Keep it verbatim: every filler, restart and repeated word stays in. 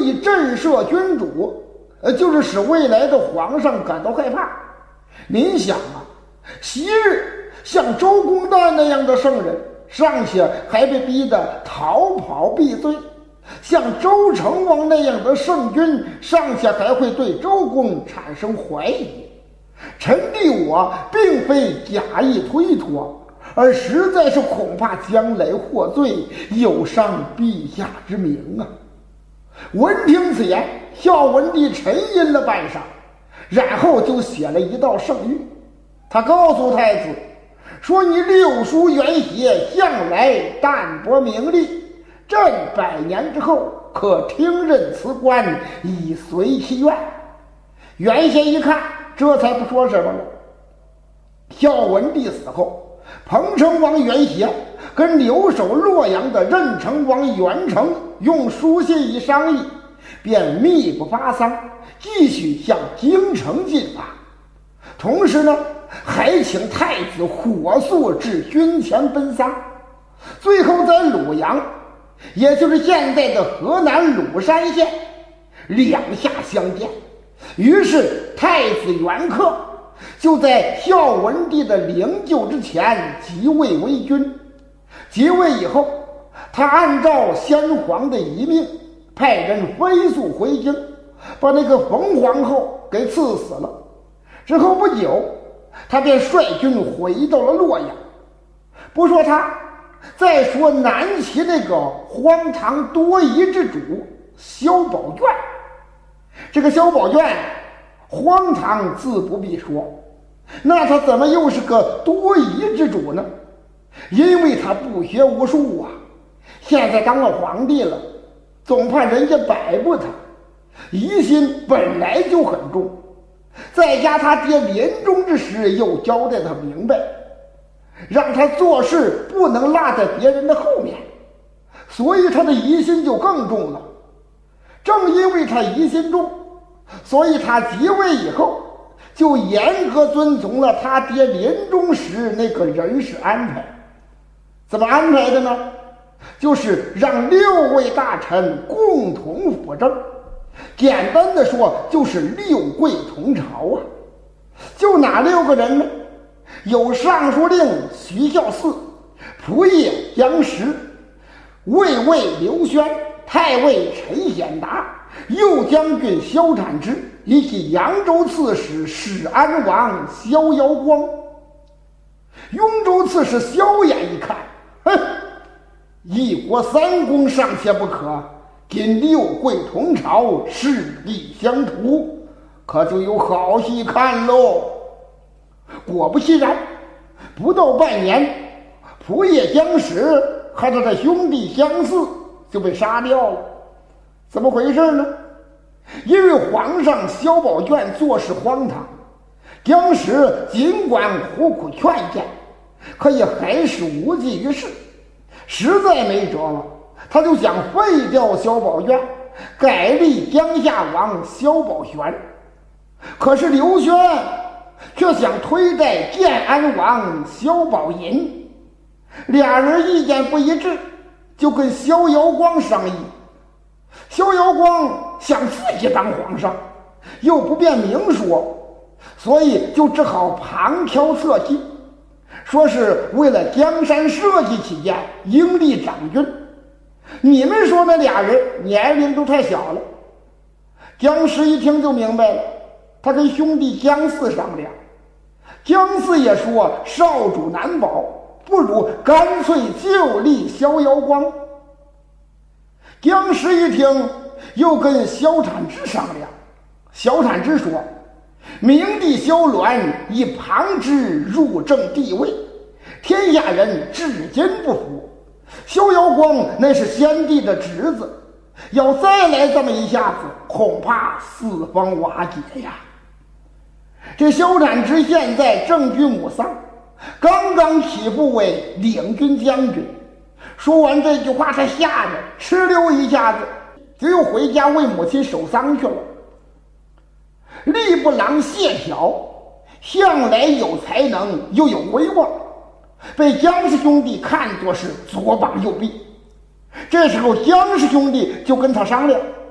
以震慑君主，呃，就是使未来的皇上感到害怕。您想啊，昔日像周公旦那样的圣人，尚且还被逼得逃跑避罪；像周成王那样的圣君，尚且还会对周公产生怀疑。臣弟我并非假意推脱，而实在是恐怕将来获罪，有伤陛下之名啊！闻听此言，孝文帝沉吟了半晌，然后就写了一道圣谕。他告诉太子说：“你六叔元协向来淡泊名利，朕百年之后可听任辞官，以随其愿。”元协一看，这才不说什么了。孝文帝死后，彭城王元协跟留守洛阳的任城王元成用书信一商议，便密不发丧，继续向京城进发。同时呢，还请太子火速至军前奔丧。最后在鲁阳，也就是现在的河南鲁山县，两下相见。于是太子元恪就在孝文帝的灵柩之前即位为君。即位以后，他按照先皇的遗命，派人飞速回京，把那个冯皇后给赐死了。之后不久，他便率军回到了洛阳。不说他，再说南齐那个荒唐多疑之主萧宝卷。这个萧宝卷荒唐自不必说，那他怎么又是个多疑之主呢？因为他不学无术啊，现在当了皇帝了，总怕人家摆布他，疑心本来就很重，再加他爹临终之时又交代他明白，让他做事不能落在别人的后面，所以他的疑心就更重了。正因为他疑心重，所以他即位以后就严格遵从了他爹临终时那个人事安排。怎么安排的呢？就是让六位大臣共同辅政，简单的说就是六贵同朝啊。就哪六个人呢？有尚书令徐孝嗣、仆射姜实、卫尉刘宣、太尉陈显达、右将军萧产之，以及扬州刺史始安王萧遥光。雍州刺史萧衍一看，哼，一国三公尚且不可，今六贵同朝，势力相图，可就有好戏看喽。果不其然，不到半年，仆射姜实和他的兄弟姜嗣就被杀掉了。怎么回事呢？因为皇上萧宝卷做事荒唐，姜实尽管苦苦劝谏，可也还是无济于事。实在没辙了，他就想废掉萧宝卷，改立江夏王萧宝玄。可是刘轩却想推戴建安王萧宝寅，俩人意见不一致，就跟萧遥光商议。萧遥光想自己当皇上，又不便明说，所以就只好旁敲侧击，说是为了江山社稷起见，应立长君。你们说那俩人年龄都太小了。姜实一听就明白了，他跟兄弟姜嗣商量，姜嗣也说少主难保，不如干脆就立萧遥光。姜实一听，又跟萧产之商量。萧产之说，明帝萧鸾以旁支入正帝位，天下人至今不服。萧遥光那是先帝的侄子，要再来这么一下子，恐怕四方瓦解呀。这萧产之现在正居母丧，刚刚起复为领军将军。说完这句话，他吓得哧溜一下子就又回家为母亲守丧去了。吏部郎谢朓向来有才能又有威望，被姜氏兄弟看作是左膀右臂。这时候姜氏兄弟就跟他商量，